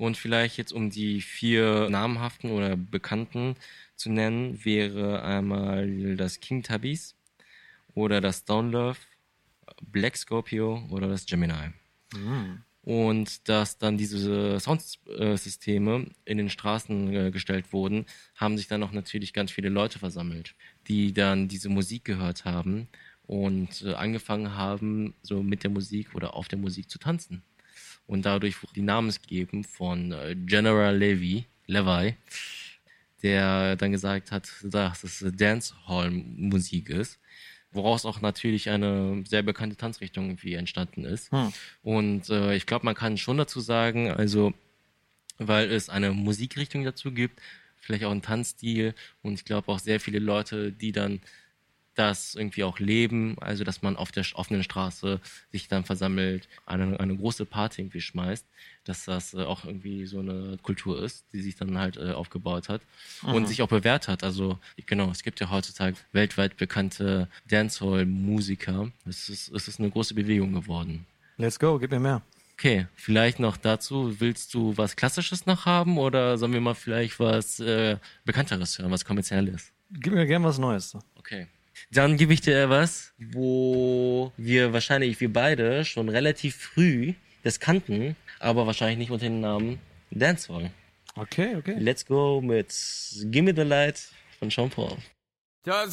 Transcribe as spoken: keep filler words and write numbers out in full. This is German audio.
Und vielleicht jetzt, um die vier namhaften oder bekannten zu nennen, wäre einmal das King Tubbies oder das Downlove, Black Scorpio oder das Gemini. Mhm. Und dass dann diese Soundsysteme in den Straßen äh, gestellt wurden, haben sich dann auch natürlich ganz viele Leute versammelt, die dann diese Musik gehört haben und äh, angefangen haben, so mit der Musik oder auf der Musik zu tanzen. Und dadurch wurde die namensgebung von äh, General Levy, Levi, der dann gesagt hat, dass es Dancehall-Musik ist, woraus auch natürlich eine sehr bekannte Tanzrichtung irgendwie entstanden ist. Hm. Und äh, ich glaube, man kann schon dazu sagen, also weil es eine Musikrichtung dazu gibt, vielleicht auch einen Tanzstil und ich glaube auch sehr viele Leute, die dann das irgendwie auch leben, also dass man auf der offenen Straße sich dann versammelt, eine, eine große Party irgendwie schmeißt, dass das äh, auch irgendwie so eine Kultur ist, die sich dann halt äh, aufgebaut hat und Mhm. sich auch bewährt hat. Also genau, es gibt ja heutzutage weltweit bekannte Dancehall-Musiker. Es ist, es ist eine große Bewegung geworden. Let's go, gib mir mehr. Okay, vielleicht noch dazu, willst du was Klassisches noch haben oder sollen wir mal vielleicht was äh, Bekannteres hören, was Kommerzielles? Gib mir gern was Neues. Okay. Dann gebe ich dir was, wo wir wahrscheinlich, wir beide, schon relativ früh das kannten, aber wahrscheinlich nicht unter dem Namen Dancehall. Okay, okay. Let's go mit Gimme the Light von Sean Paul.